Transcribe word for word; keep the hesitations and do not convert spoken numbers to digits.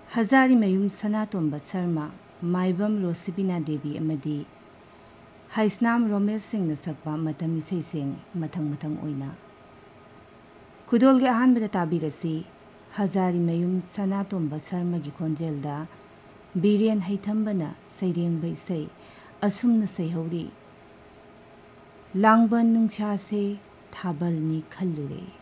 ꯍꯖꯥꯔꯤꯃꯌꯨꯝ ꯁꯅꯥꯇꯣꯝꯕ ꯁꯔꯃ, ꯃꯥꯏꯕꯝ ꯔꯣꯁꯤꯕꯤꯅꯥ ꯗꯦꯕꯤ ꯑꯃꯗꯤ ꯍꯩꯁꯅꯥꯝ ꯔꯣꯃꯦꯁ ꯁꯤꯡꯅ ꯁꯛꯄ ꯃꯇꯝ ꯏꯁꯩꯁꯤꯡ ꯃꯊꯪ ꯃꯊꯪ ꯑꯣꯏꯅ ꯈꯨꯗꯣꯜꯒꯤ ꯑꯍꯥꯟꯕꯗ ꯇꯥꯕꯤꯔꯁꯤ ꯍꯖꯥꯔꯤꯃꯌꯨꯝ ꯁꯅꯥꯇꯣꯝꯕ ꯁꯔꯃꯒꯤ ꯈꯣꯟꯖꯦꯜꯗ ꯕꯤꯔꯦꯟ ꯍꯩꯊꯝꯕꯅ ꯁꯩꯔꯦꯡꯕ ꯏꯁꯩ ꯑꯁꯨꯝꯅ ꯁꯩꯍꯧꯔꯤ ꯂꯥꯡꯕꯟ ꯅꯨꯡꯁꯥꯁꯦ ꯊꯥꯕꯜꯅꯤ ꯈꯜꯂꯨꯔꯦ꯫